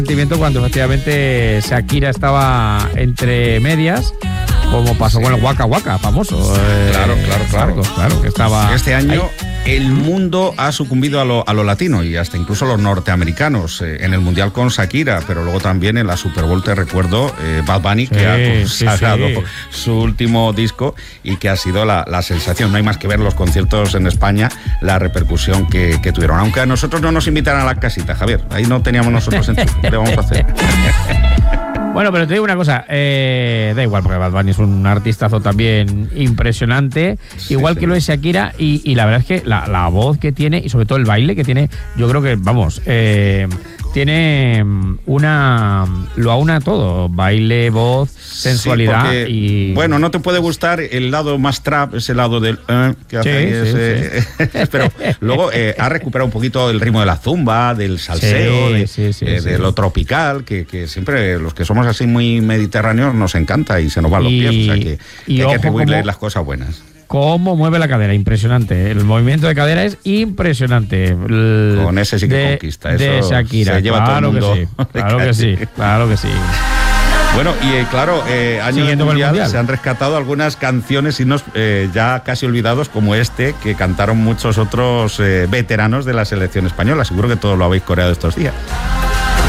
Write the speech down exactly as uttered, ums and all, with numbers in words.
sentimiento cuando efectivamente Shakira estaba entre medias, como pasó sí. con el Waka Waka, famoso. Eh, claro, claro, claro. Claro, claro que estaba este año ahí. El mundo ha sucumbido a lo, a lo latino y hasta incluso los norteamericanos, eh, en el Mundial con Shakira, pero luego también en la Super Bowl, te recuerdo, eh, Bad Bunny, sí, que ha consagrado sí, sí. su último disco y que ha sido la, la sensación. No hay más que ver los conciertos en España, la repercusión que, que tuvieron. Aunque a nosotros no nos invitaran a la casita, Javier, ahí no teníamos nosotros en ¿qué le vamos a hacer? Bueno, pero te digo una cosa, eh, da igual, porque Bad Bunny es un artistazo también impresionante, sí, igual sí. que lo es Shakira, y, y la verdad es que la, la voz que tiene, y sobre todo el baile que tiene, yo creo que, vamos, eh, tiene una... lo aúna todo, baile, voz, sensualidad, sí, porque, y... Bueno, no te puede gustar el lado más trap, ese lado del... Eh, que hace sí, ahí, ese, sí, sí. Pero luego eh, ha recuperado un poquito el ritmo de la zumba, del salseo, sí, de, sí, sí, eh, sí. de lo tropical, que, que siempre los que somos así muy mediterráneos nos encanta y se nos van los y, pies, o sea que, que hay que atribuirle como... las cosas buenas. Cómo mueve la cadera, impresionante. El movimiento de cadera es impresionante. El Con ese sí que de, conquista. Eso de Shakira. Se lleva claro todo el mundo. Que sí, claro que sí, claro que sí. Bueno, y eh, claro, eh, año del mundial, mundial se han rescatado algunas canciones, himnos eh, ya casi olvidados, como este, que cantaron muchos otros eh, veteranos de la selección española. Seguro que todos lo habéis coreado estos días.